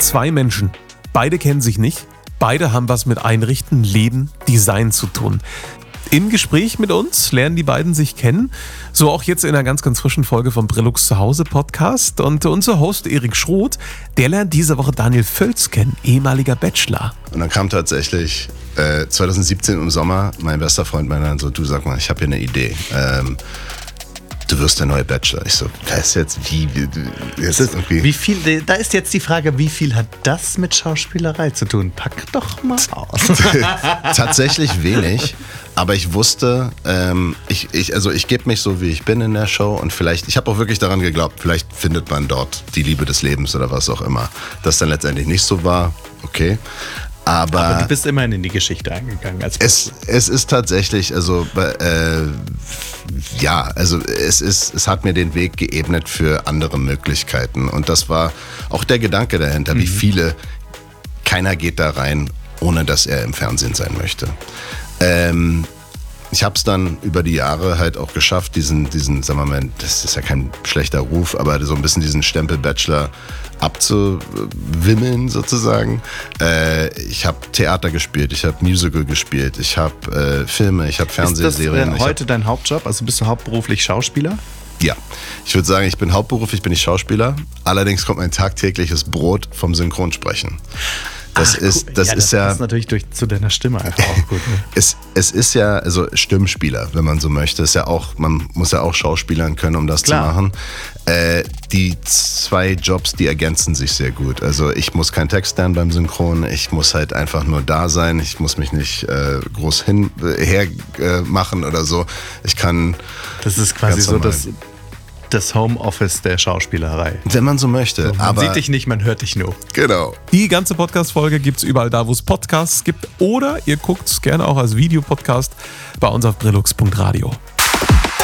zwei Menschen. Beide kennen sich nicht. Beide haben was mit Einrichten, Leben, Design zu tun. Im Gespräch mit uns lernen die beiden sich kennen. So auch jetzt in einer ganz, ganz frischen Folge vom Brillux Zuhause Podcast. Und unser Host Erik Schroth, der lernt diese Woche Daniel Völz kennen, ehemaliger Bachelor. Und dann kam tatsächlich 2017 im Sommer mein bester Freund meiner so, du sag mal, ich habe hier eine Idee. Du wirst der neue Bachelor. Ich so, da ist jetzt wie viel, da ist jetzt die Frage, wie viel hat das mit Schauspielerei zu tun? Pack doch mal aus. Tatsächlich wenig, aber ich wusste, ich gebe mich so, wie ich bin in der Show und vielleicht, ich habe auch wirklich daran geglaubt, vielleicht findet man dort die Liebe des Lebens oder was auch immer. Dass dann letztendlich nicht so war, okay. Aber du bist immerhin in die Geschichte eingegangen. Es ist tatsächlich, es hat mir den Weg geebnet für andere Möglichkeiten. Und das war auch der Gedanke dahinter, wie viele, keiner geht da rein, ohne dass er im Fernsehen sein möchte. Ich habe es dann über die Jahre halt auch geschafft, diesen, sagen wir mal, das ist ja kein schlechter Ruf, aber so ein bisschen diesen Stempel Bachelor abzuwimmeln sozusagen. Ich habe Theater gespielt, ich habe Musical gespielt, ich habe Filme, ich habe Fernsehserien. Ist das heute dein Hauptjob? Also bist du hauptberuflich Schauspieler? Ja, ich würde sagen, ich bin hauptberuflich, bin ich Schauspieler. Allerdings kommt mein tagtägliches Brot vom Synchronsprechen. Das ist natürlich zu deiner Stimme einfach auch gut. Ne? Es ist ja, also Stimmspieler, wenn man so möchte. Ist ja auch, man muss ja auch schauspielern können, um das zu machen. Die zwei Jobs, die ergänzen sich sehr gut. Also ich muss keinen Text lernen beim Synchron, ich muss halt einfach nur da sein, ich muss mich nicht groß her machen oder so. Ich kann. Das ist quasi so das Homeoffice der Schauspielerei. Wenn man so möchte. Man sieht dich nicht, man hört dich nur. Genau. Die ganze Podcast-Folge gibt es überall da, wo es Podcasts gibt. Oder ihr guckt es gerne auch als Videopodcast bei uns auf brillux.radio.